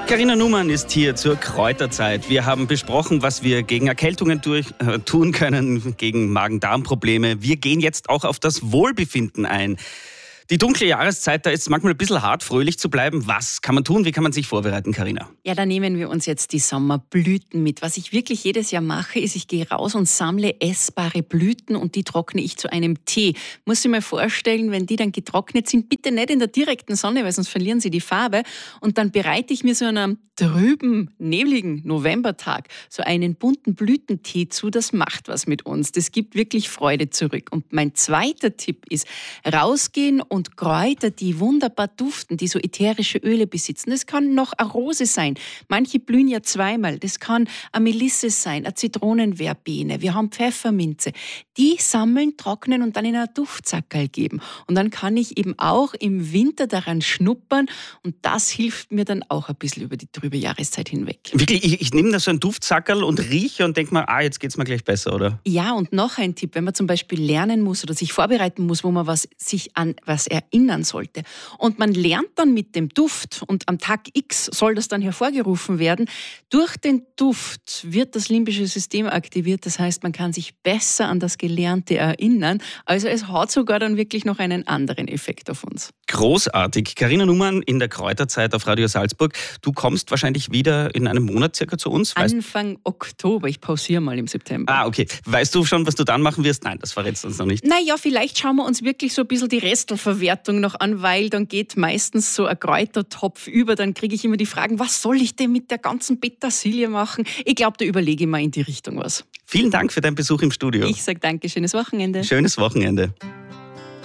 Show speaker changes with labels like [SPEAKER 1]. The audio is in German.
[SPEAKER 1] Carina Numann ist hier zur Kräuterzeit. Wir haben besprochen, was wir gegen Erkältungen tun können, gegen Magen-Darm-Probleme. Wir gehen jetzt auch auf das Wohlbefinden ein. Die dunkle Jahreszeit, da ist es manchmal ein bisschen hart, fröhlich zu bleiben. Was kann man tun? Wie kann man sich vorbereiten, Carina?
[SPEAKER 2] Ja, da nehmen wir uns jetzt die Sommerblüten mit. Was ich wirklich jedes Jahr mache, ist, ich gehe raus und sammle essbare Blüten und die trockne ich zu einem Tee. Muss ich mir vorstellen, wenn die dann getrocknet sind, bitte nicht in der direkten Sonne, weil sonst verlieren sie die Farbe. Und dann bereite ich mir so an einem trüben, nebligen Novembertag so einen bunten Blütentee zu. Das macht was mit uns. Das gibt wirklich Freude zurück. Und mein zweiter Tipp ist, rausgehen und Kräuter, die wunderbar duften, die so ätherische Öle besitzen. Das kann noch eine Rose sein. Manche blühen ja zweimal. Das kann eine Melisse sein, eine Zitronenverbene. Wir haben Pfefferminze. Die sammeln, trocknen und dann in einen Duftsackerl geben. Und dann kann ich eben auch im Winter daran schnuppern und das hilft mir dann auch ein bisschen über die trübe Jahreszeit hinweg.
[SPEAKER 1] Wirklich, ich nehme da so einen Duftsackerl und rieche und denke mir, jetzt geht's mir gleich besser, oder?
[SPEAKER 2] Ja, und noch ein Tipp, wenn man zum Beispiel lernen muss oder sich vorbereiten muss, wo man sich an was erinnern sollte. Und man lernt dann mit dem Duft und am Tag X soll das dann hervorgerufen werden. Durch den Duft wird das limbische System aktiviert. Das heißt, man kann sich besser an das Gelernte erinnern. Also es hat sogar dann wirklich noch einen anderen Effekt auf uns.
[SPEAKER 1] Großartig. Carina Numann in der Kräuterzeit auf Radio Salzburg. Du kommst wahrscheinlich wieder in einem Monat circa zu uns.
[SPEAKER 2] Anfang Oktober. Ich pausiere mal im September.
[SPEAKER 1] Okay. Weißt du schon, was du dann machen wirst? Nein, das verrätst du uns noch nicht.
[SPEAKER 2] Naja, vielleicht schauen wir uns wirklich so ein bisschen die Restelverwertung noch an, weil dann geht meistens so ein Kräutertopf über. Dann kriege ich immer die Fragen, was soll ich denn mit der ganzen Petersilie machen? Ich glaube, da überlege ich mal in die Richtung was.
[SPEAKER 1] Vielen Dank für deinen Besuch im Studio.
[SPEAKER 2] Ich sage danke, schönes Wochenende.
[SPEAKER 1] Schönes Wochenende.